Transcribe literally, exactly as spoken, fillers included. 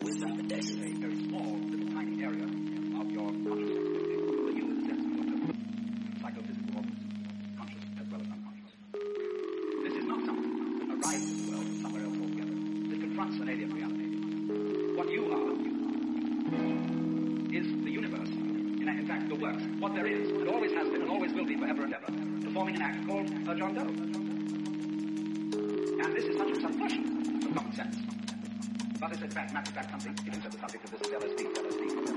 with that this is a very small, little tiny area of your consciousness. The you is the sense of your psychophysical organism, conscious as well as unconscious. This is not something that arrives in the world from somewhere else altogether. It confronts an alien reality. What you are is the universe. In, in fact, the works. What there is, and always has been, and always will be forever and ever, performing an act called a John Doe. And this is such a subversion of common sense. But it's in fact, matter of fact, something, even so the subject of this is L S D, L S D.